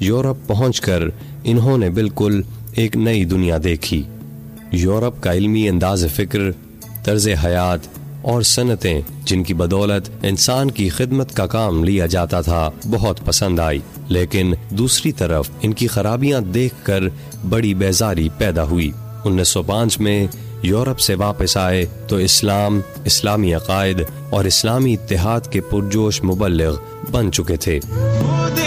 Europe पहुंचकर इन्होंने बिल्कुल एक नई दुनिया देखी। यूरोप का इल्मी अंदाज़ फ़िक्र, तर्ज़ हयात और सनतें जिनकी बदौलत इंसान की खिदमत का काम लिया जाता था, बहुत पसंद आई। लेकिन दूसरी तरफ इनकी खराबियां देखकर बड़ी बेजारी पैदा हुई। 1905 में यूरोप से वापस आए तो इस्लाम, इस्लामी अकायद और इस्लामी इत्तेहाद के पुरजोश मुबल्लिग बन चुके थे।